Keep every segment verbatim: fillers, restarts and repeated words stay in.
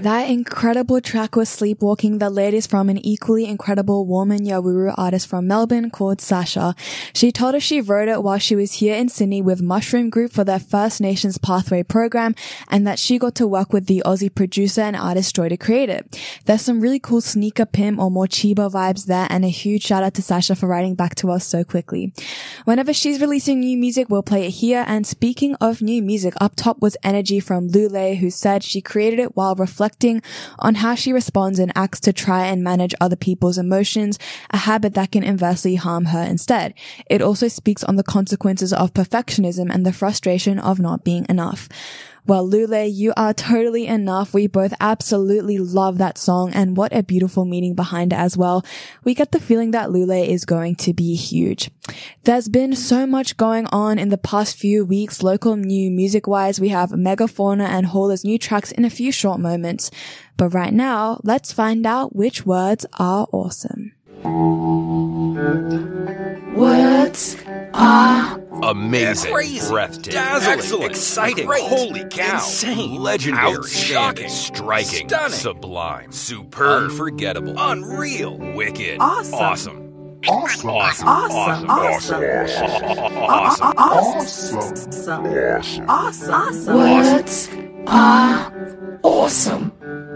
That incredible track was Sleepwalking, the latest from an equally incredible woman Yawuru artist from Melbourne called Sasha. She told us she wrote it while she was here in Sydney with Mushroom Group for their First Nations Pathway program, and that she got to work with the Aussie producer and artist Joy to create it. There's some really cool sneaker pimp or more Chiba vibes there, and a huge shout out to Sasha for writing back to us so quickly. Whenever she's releasing new music, we'll play it here. And speaking of new music, up top was Energy from Lule, who said she created it while reflecting on how she responds and acts to try and manage other people's emotions, a habit that can inversely harm her instead. It also speaks on the consequences of perfectionism and the frustration of not being enough. Well, Lule, you are totally enough. We both absolutely love that song, and what a beautiful meaning behind it as well. We get the feeling that Lule is going to be huge. There's been so much going on in the past few weeks, local new music-wise. We have Megafauna and Hola's new tracks in a few short moments. But right now, let's find out which words are awesome. Words are amazing, crazy, breathtaking, dazzling, excellent, exciting, great, holy cow, insane, legendary, outstanding, shocking, striking, stunning, sublime, superb, unforgettable, unreal, wicked, Awesome. awesome, awesome, awesome, awesome, awesome, awesome, awesome, awesome, awesome. Words are awesome.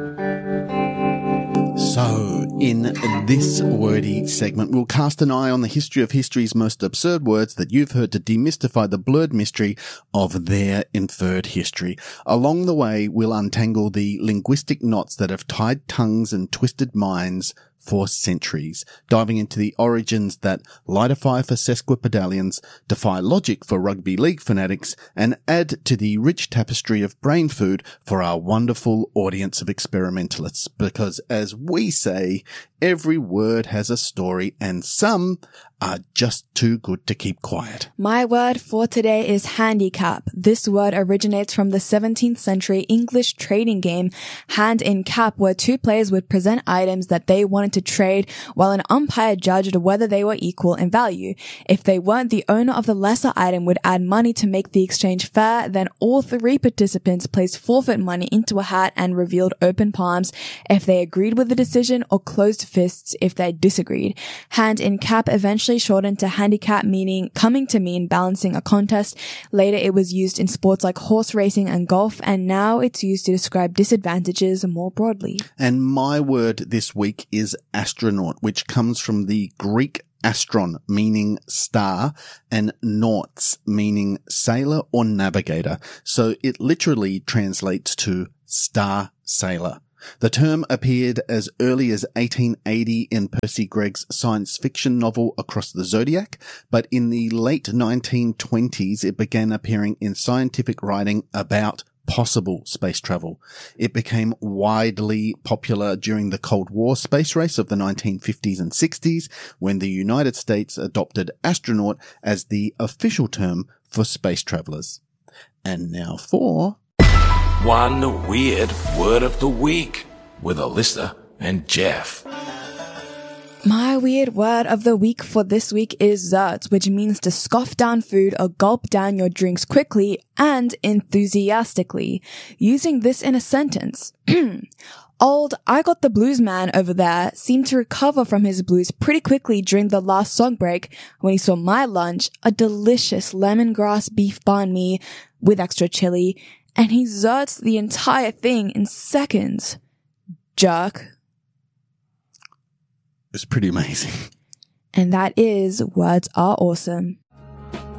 So, in this wordy segment, we'll cast an eye on the history of history's most absurd words that you've heard to demystify the blurred mystery of their inferred history. Along the way, we'll untangle the linguistic knots that have tied tongues and twisted minds for centuries, diving into the origins that light a fire for sesquipedalians, defy logic for rugby league fanatics, and add to the rich tapestry of brain food for our wonderful audience of experimentalists. Because, as we say, every word has a story, and some are just too good to keep quiet. My word for today is handicap. This word originates from the seventeenth century English trading game hand in cap, where two players would present items that they wanted to trade while an umpire judged whether they were equal in value. If they weren't, the owner of the lesser item would add money to make the exchange fair. Then all three participants placed forfeit money into a hat and revealed open palms if they agreed with the decision, or closed fists if they disagreed. Hand in cap eventually shortened to handicap, meaning coming to mean balancing a contest. Later it was used in sports like horse racing and golf, and now it's used to describe disadvantages more broadly. And my word this week is astronaut, which comes from the Greek astron, meaning star, and nauts, meaning sailor or navigator. So it literally translates to star sailor. The term appeared as early as eighteen eighty in Percy Gregg's science fiction novel Across the Zodiac, but in the late nineteen twenties it began appearing in scientific writing about possible space travel. It became widely popular during the Cold War space race of the nineteen fifties and sixties, when the United States adopted astronaut as the official term for space travelers. And now for One Weird Word of the Week with Alyssa and Jeff. My weird word of the week for this week is zerts, which means to scoff down food or gulp down your drinks quickly and enthusiastically. Using this in a sentence. Old I Got the Blues man over there seemed to recover from his blues pretty quickly during the last song break when he saw my lunch, a delicious lemongrass beef banh mi with extra chili, and he zerts the entire thing in seconds. Jerk. It's pretty amazing. And that is Words Are Awesome.